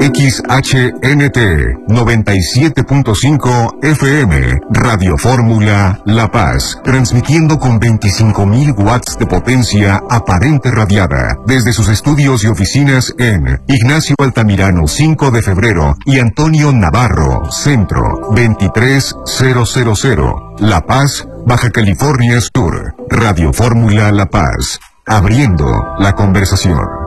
XHNT 97.5 FM, Radio Fórmula La Paz, transmitiendo con 25.000 watts de potencia aparente radiada, desde sus estudios y oficinas en Ignacio Altamirano 5 de febrero y Antonio Navarro, Centro 23000, La Paz, Baja California Sur. Radio Fórmula La Paz, abriendo la conversación.